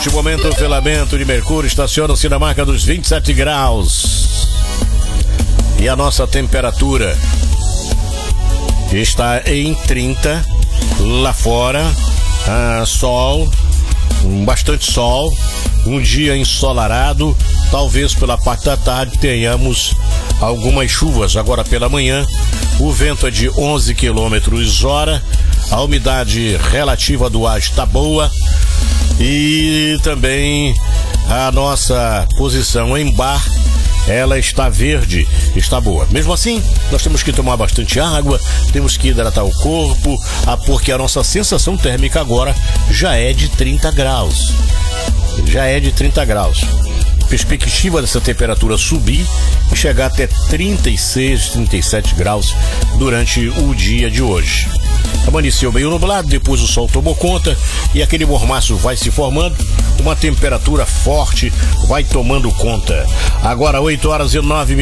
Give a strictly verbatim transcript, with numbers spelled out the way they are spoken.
Neste momento, o filamento de mercúrio estaciona-se na marca dos vinte e sete graus. E a nossa temperatura está em trinta lá fora. Ah, sol, bastante sol, um dia ensolarado. Talvez pela parte da tarde tenhamos algumas chuvas. Agora pela manhã, o vento é de onze quilômetros hora. A umidade relativa do ar está boa. E também a nossa posição em bar, ela está verde, está boa. Mesmo assim, nós temos que tomar bastante água, temos que hidratar o corpo, porque a nossa sensação térmica agora já é de trinta graus. Já é de trinta graus. Perspectiva dessa temperatura subir e chegar até trinta e seis, trinta e sete graus durante o dia de hoje. Amanheceu meio nublado, depois o sol tomou conta e aquele mormaço vai se formando, uma temperatura forte vai tomando conta. Agora oito horas e nove minutos.